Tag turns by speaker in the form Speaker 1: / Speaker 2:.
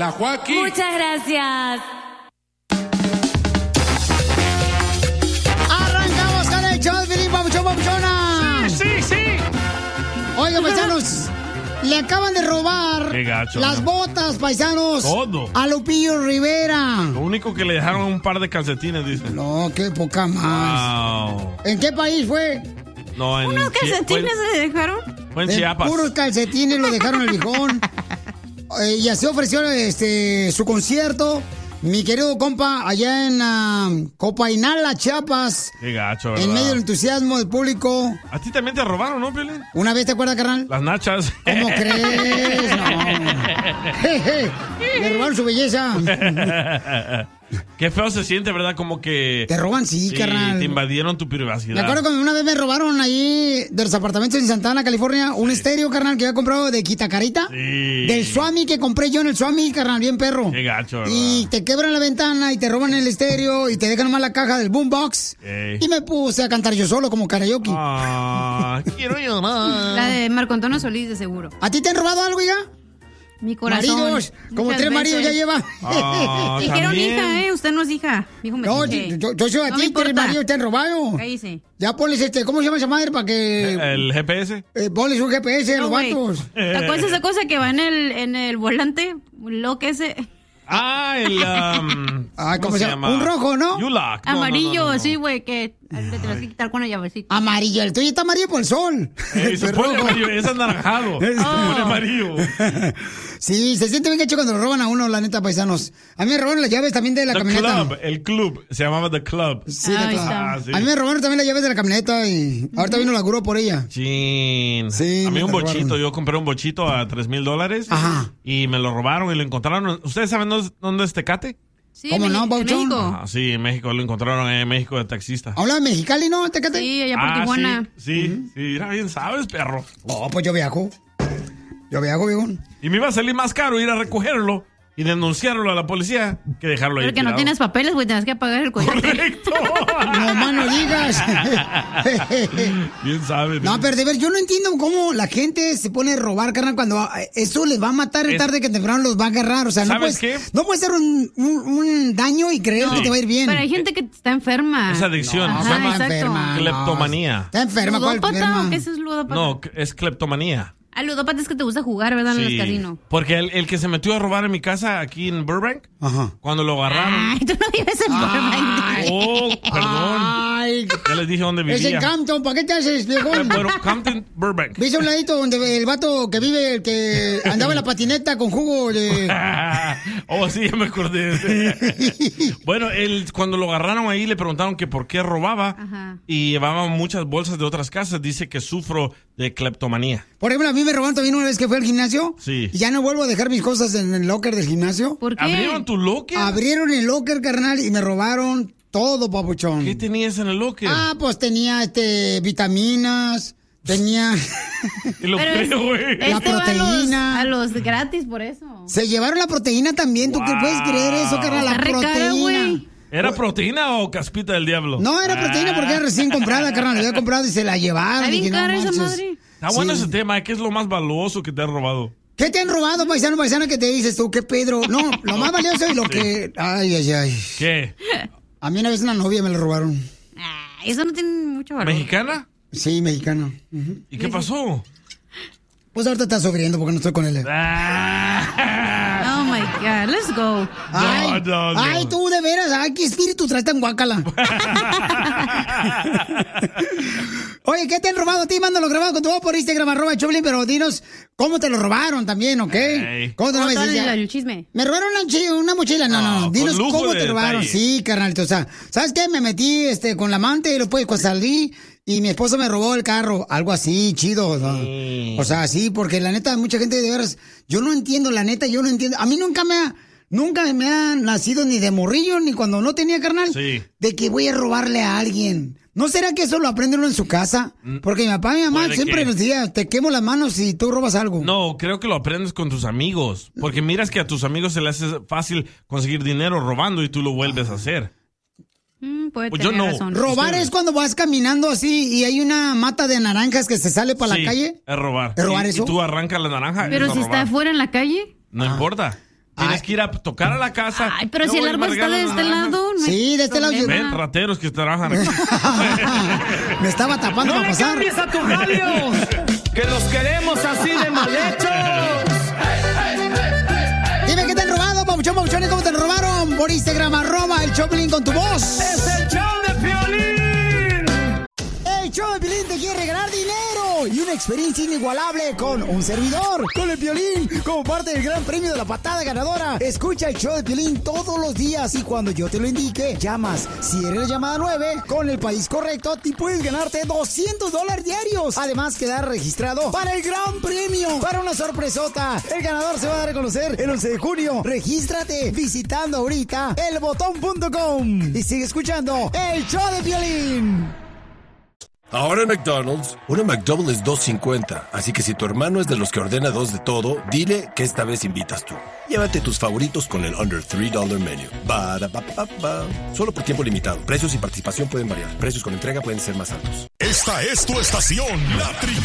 Speaker 1: La Joaquín.
Speaker 2: Muchas gracias.
Speaker 3: Arrancamos con el show de Piolín, papuchón, papuchona.
Speaker 1: Sí.
Speaker 3: Oigan, paisanos, le acaban de robar
Speaker 1: Qué gacho,
Speaker 3: las
Speaker 1: ¿no?
Speaker 3: botas, paisanos.
Speaker 1: Todo.
Speaker 3: A Lupillo Rivera.
Speaker 1: Lo único que le dejaron un par de calcetines, dicen.
Speaker 3: No, qué poca más.
Speaker 1: Wow.
Speaker 3: ¿En qué país fue?
Speaker 1: No,
Speaker 4: ¿Unos calcetines se dejaron?
Speaker 1: Fue en Chiapas.
Speaker 3: Puros calcetines lo dejaron el viejón. Y así ofreció su concierto. Mi querido compa, allá en Copainala, Chiapas.
Speaker 1: Qué gacho, ¿verdad?
Speaker 3: En medio del entusiasmo del público.
Speaker 1: A ti también te robaron, ¿no, Piolín?
Speaker 3: ¿Una vez te acuerdas, carnal?
Speaker 1: Las nachas.
Speaker 3: ¿Cómo crees? No. Le robaron su belleza.
Speaker 1: Qué feo se siente, ¿verdad? Como que...
Speaker 3: Te roban, sí, carnal.
Speaker 1: Te invadieron tu privacidad.
Speaker 3: Me acuerdo cuando una vez me robaron ahí de los apartamentos en Santana, California, un estéreo, carnal, que había comprado de Quitacarita.
Speaker 1: Sí.
Speaker 3: Del Swami que compré yo en el Swami, carnal, bien perro.
Speaker 1: Qué gacho, ¿verdad?
Speaker 3: Y te quebran la ventana y te roban el estéreo y te dejan nomás la caja del boombox.
Speaker 1: Ey.
Speaker 3: Y me puse a cantar yo solo como karaoke.
Speaker 1: Quiero llorar.
Speaker 4: La de Marco Antonio Solís, de seguro.
Speaker 3: ¿A ti te han robado algo ya?
Speaker 4: Mi corazón.
Speaker 3: Maridos, como
Speaker 4: Muchas
Speaker 3: 3 maridos ya
Speaker 4: veces.
Speaker 3: lleva.
Speaker 4: Dijeron
Speaker 1: también.
Speaker 4: hija, usted no es hija. Dijo, me
Speaker 3: No,
Speaker 4: dije.
Speaker 3: yo soy a
Speaker 4: No me
Speaker 3: ti, 3
Speaker 4: importa.
Speaker 3: maridos te han robado.
Speaker 4: Cállese.
Speaker 3: Ya pones ¿cómo se llama esa madre para que
Speaker 1: ¿El GPS?
Speaker 3: pones un GPS a
Speaker 4: No,
Speaker 3: los
Speaker 4: güey.
Speaker 3: vatos?
Speaker 4: ¿Te acuerdas esa cosa que va en el volante? Lo que ese.
Speaker 3: ¿Cómo se llama? Un rojo, ¿no?
Speaker 1: U-Lock. No,
Speaker 4: Amarillo,
Speaker 1: no.
Speaker 4: sí, güey, que le tienes que quitar con la llavecita.
Speaker 3: Amarillo, el tuyo está amarillo por el sol.
Speaker 1: Se pone amarillo, es anaranjado. Se pone amarillo.
Speaker 3: Sí, se siente bien gacho cuando lo roban a uno, la neta, paisanos. A mí me robaron las llaves también de la camioneta.
Speaker 1: El club, se llamaba The Club.
Speaker 3: Sí,
Speaker 4: Ahí
Speaker 3: The Club.
Speaker 4: está.
Speaker 1: Sí.
Speaker 3: A mí me robaron también las llaves de la camioneta y ahorita vino la grúa por ella.
Speaker 1: Chin.
Speaker 3: Sí,
Speaker 1: a mí
Speaker 3: me
Speaker 1: un
Speaker 3: lo
Speaker 1: bochito,
Speaker 3: robaron.
Speaker 1: yo compré un bochito a $3,000
Speaker 3: Ajá.
Speaker 1: y me lo robaron y lo encontraron. ¿Ustedes saben dónde es Tecate?
Speaker 4: Sí,
Speaker 3: ¿Cómo no,
Speaker 4: en
Speaker 3: Pauchón?
Speaker 4: México.
Speaker 1: Ah, sí, en México, lo encontraron en México de taxista.
Speaker 3: ¿Habla de Mexicali, no? Tecate.
Speaker 4: Sí, allá por Tijuana.
Speaker 1: Sí, mira, bien sabes, perro.
Speaker 3: Oh, pues yo viajo. Yo viajo, viejón.
Speaker 1: Y me iba a salir más caro ir a recogerlo y denunciarlo a la policía que dejarlo ahí
Speaker 4: Porque no
Speaker 1: tirado.
Speaker 4: tienes papeles, güey, tienes que pagar el coyote.
Speaker 1: Correcto.
Speaker 3: No más no digas.
Speaker 1: Bien sabes.
Speaker 3: No, pero de ver, yo no entiendo cómo la gente se pone a robar, carnal, cuando eso les va a matar tarde que temprano los va a agarrar. O sea, no
Speaker 1: ¿Sabes
Speaker 3: puedes,
Speaker 1: qué?
Speaker 3: no puede ser un daño y creer que te va a ir bien.
Speaker 4: Pero hay gente que está enferma.
Speaker 1: Es adicción.
Speaker 3: No,
Speaker 1: se
Speaker 4: Ajá,
Speaker 1: llama
Speaker 4: exacto.
Speaker 3: enferma.
Speaker 1: cleptomanía.
Speaker 3: Está enferma, ¿cuál
Speaker 4: ¿Ludópata
Speaker 3: enferma?
Speaker 4: o qué es ludópata?
Speaker 1: No, es cleptomanía.
Speaker 4: Ah, ludópata es que te gusta jugar, ¿verdad? En los casinos.
Speaker 1: Porque el que se metió a robar en mi casa aquí en Burbank,
Speaker 3: Ajá.
Speaker 1: cuando lo agarraron.
Speaker 4: Ay, tú no vives en Burbank.
Speaker 1: Oh, perdón.
Speaker 3: Ay,
Speaker 1: Ya les dije dónde
Speaker 3: es en
Speaker 1: vivía.
Speaker 3: Campton, ¿para qué te haces, viejón?
Speaker 1: Bueno, Compton, Burbank.
Speaker 3: ¿Viste un ladito donde el vato que vive, el que andaba en la patineta con jugo de...
Speaker 1: Oh, sí, ya me acordé. Bueno, cuando lo agarraron ahí le preguntaron que por qué robaba.
Speaker 4: Ajá.
Speaker 1: Y llevaba muchas bolsas de otras casas. Dice que sufro de cleptomanía.
Speaker 3: Por ejemplo, a mí me robaron también una vez que fui al gimnasio.
Speaker 1: Sí.
Speaker 3: Y ya no vuelvo a dejar mis cosas en el locker del gimnasio.
Speaker 4: ¿Por qué?
Speaker 1: ¿Abrieron tu locker?
Speaker 3: Abrieron el locker, carnal, y me robaron todo, papuchón.
Speaker 1: ¿Qué tenías en el locker?
Speaker 3: Ah, pues tenía vitaminas, tenía...
Speaker 1: Y lo
Speaker 4: Pero
Speaker 1: creo, güey.
Speaker 3: La proteína.
Speaker 4: A los gratis, por eso.
Speaker 3: Se llevaron la proteína también, ¿tú qué puedes creer eso, carnal? La
Speaker 4: Está re cara,
Speaker 3: proteína.
Speaker 4: güey.
Speaker 1: ¿Era proteína o caspita del diablo?
Speaker 3: No, era proteína porque era recién comprada, carnal. La había comprado y se la llevaron.
Speaker 4: Está bien
Speaker 3: Dije, no
Speaker 4: cara esa
Speaker 3: manches.
Speaker 4: madre.
Speaker 1: Está bueno
Speaker 3: Sí.
Speaker 1: ese tema. ¿Qué es lo más valioso que te han robado?
Speaker 3: ¿Qué te han robado, paisano, paisana, que te dices tú? ¿Qué, Pedro? No, lo más valioso y lo que... Ay, ay, ay.
Speaker 1: ¿Qué?
Speaker 3: A mí una vez una novia me la robaron.
Speaker 4: Ah, eso no tiene mucho valor.
Speaker 1: ¿Mexicana?
Speaker 3: Sí, mexicano. Ujú.
Speaker 1: ¿Y qué pasó?
Speaker 3: Pues ahorita está sufriendo porque no estoy con él.
Speaker 4: Oh my God, let's go.
Speaker 3: Ay,
Speaker 1: no.
Speaker 3: ay, tú de veras, ay, qué espíritu traes tan guácala. Oye, ¿qué te han robado a ti? Mándalo grabado con tu voz por Instagram, @Choplin, pero dinos cómo te lo robaron también, ¿ok?
Speaker 1: Ey.
Speaker 3: ¿Cómo te lo
Speaker 4: Todo
Speaker 3: ves?
Speaker 4: el chisme.
Speaker 3: Me robaron una mochila. No,
Speaker 1: No, con
Speaker 3: dinos
Speaker 1: lujo
Speaker 3: cómo
Speaker 1: de
Speaker 3: te robaron.
Speaker 1: detalle.
Speaker 3: Sí, carnalito. O sea, ¿sabes qué? Me metí con la amante y después cuando salí y mi esposo me robó el carro. Algo así, chido. ¿no?
Speaker 1: Sí.
Speaker 3: O sea, sí, porque la neta, mucha gente de veras, yo no entiendo, la neta, yo no entiendo. A mí nunca me ha nacido ni de morrillo, ni cuando no tenía carnal,
Speaker 1: Sí.
Speaker 3: de que voy a robarle a alguien. ¿No será que eso lo aprende uno en su casa? Porque mi papá y mi mamá
Speaker 1: Puede
Speaker 3: siempre
Speaker 1: que.
Speaker 3: nos decían, te quemo las manos si tú robas algo.
Speaker 1: No, creo que lo aprendes con tus amigos. Porque miras que a tus amigos se les hace fácil conseguir dinero robando y tú lo vuelves a hacer.
Speaker 4: Puede
Speaker 1: Pues
Speaker 4: tener
Speaker 1: yo no.
Speaker 4: razón.
Speaker 3: Robar
Speaker 1: Ustedes.
Speaker 3: es cuando vas caminando así y hay una mata de naranjas que se sale para
Speaker 1: Sí,
Speaker 3: la calle.
Speaker 1: Es robar.
Speaker 3: ¿Es robar
Speaker 1: y
Speaker 3: eso?
Speaker 1: tú arrancas la naranja.
Speaker 4: Pero
Speaker 1: es
Speaker 4: si
Speaker 1: robar.
Speaker 4: está afuera en la calle.
Speaker 1: No importa. Tienes que ir a tocar a la casa.
Speaker 4: Ay, pero si el árbol está de este lado. No
Speaker 3: sí, de este lado.
Speaker 1: Ven, rateros que trabajan aquí.
Speaker 3: Me estaba tapando para pasar.
Speaker 2: ¡No le cambies a tus radios! ¡Que los queremos así de mal hechos!
Speaker 3: Dime qué te han robado, papuchones, ¿cómo te robaron? Por Instagram, @el-Choplin con tu voz.
Speaker 2: ¡Es el show de Piolín!
Speaker 3: El show de Piolín te quiere regalar dinero y una experiencia inigualable con un servidor, con el Piolín, como parte del gran premio de la patada ganadora. Escucha el show de Piolín todos los días y cuando yo te lo indique, llamas. Si eres la llamada 9, con el país correcto, te puedes ganarte $200 diarios. Además, quedar registrado para el gran premio, para una sorpresota. El ganador se va a dar a conocer el 11 de junio. Regístrate visitando ahorita elbotón.com y sigue escuchando el show de Piolín.
Speaker 5: Ahora en McDonald's, una McDouble es $2.50. Así que si tu hermano es de los que ordena 2 de todo, dile que esta vez invitas tú. Llévate tus favoritos con el Under $3 Menu. Ba-da-ba-ba-ba. Solo por tiempo limitado. Precios y participación pueden variar. Precios con entrega pueden ser más altos.
Speaker 6: Esta es tu estación, La